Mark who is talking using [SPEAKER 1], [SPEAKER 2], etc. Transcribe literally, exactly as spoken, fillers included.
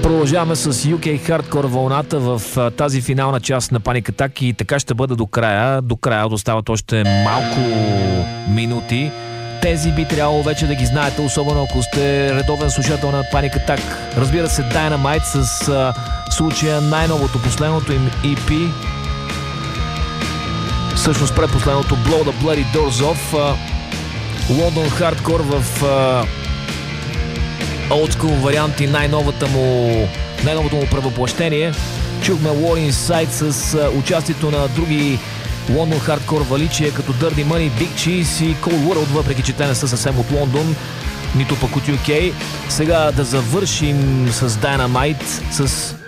[SPEAKER 1] Продължаваме с ю кей Hardcore вълната в а, тази финална част на Panic Attack и така ще бъде до края. До края остават още малко минути. Тези би трябвало вече да ги знаете, особено ако сте редовен слушател на Panic Attack. Разбира се, Dynamite с а, случая най-новото, последното им и пи. Всъщност предпоследното Blow the Bloody Doors Off. А, London Hardcore в а, Old School вариант и най-новата му, най-новото му превъплъщение. Чухме War Inside с а, участието на други London Hardcore валичия като Dirty Money, Big Cheese и Cold World, въпреки че те не са съвсем от Лондон, нито пък от ю кей. Сега да завършим с Dynamite с